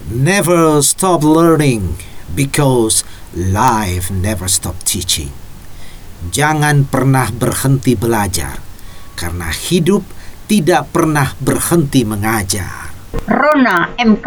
Never stop learning because life never stop teaching. Jangan pernah berhenti belajar karena hidup tidak pernah berhenti mengajar. Rona MK